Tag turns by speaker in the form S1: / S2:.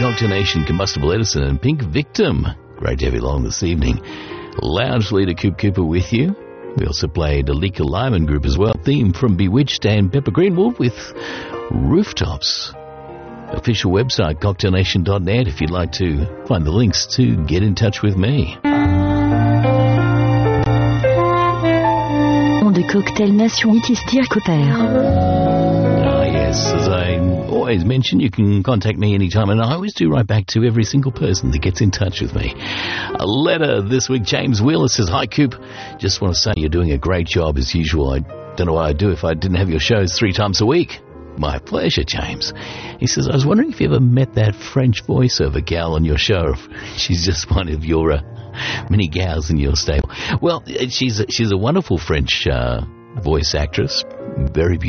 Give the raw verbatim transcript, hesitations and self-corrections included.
S1: Cocktail Nation, Combustible Edison, and Pink Victim. Great to have you along this evening. Lounge leader Coop Cooper with you. We also played Alika Lyman Group as well. Theme from Bewitched and Pepper Greenwood with Rooftops. Official website, cocktail nation dot net, if you'd like to find the links to get in touch with me.
S2: De Cocktail Nation, Nicky Cooper.
S1: Ah, yes, as I always mention, you can contact me anytime, and I always do write back to every single person that gets in touch with me. A letter this week, James Wheeler says, "Hi, Coop. Just want to say you're doing a great job as usual. I don't know what I'd do if I didn't have your shows three times a week." My pleasure, James. He says, "I was wondering if you ever met that French voiceover gal on your show. She's just one of your uh, many gals in your stable." Well, she's a, she's a wonderful French uh, voice actress, very beautiful.